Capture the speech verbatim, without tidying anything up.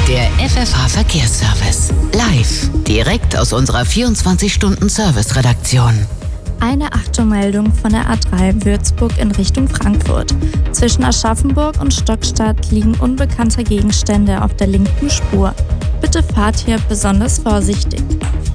Der F F H-Verkehrsservice. Live. Direkt aus unserer vierundzwanzig-Stunden-Service-Redaktion. Eine Achtung-Meldung von der A drei Würzburg in Richtung Frankfurt. Zwischen Aschaffenburg und Stockstadt liegen unbekannte Gegenstände auf der linken Spur. Bitte fahrt hier besonders vorsichtig.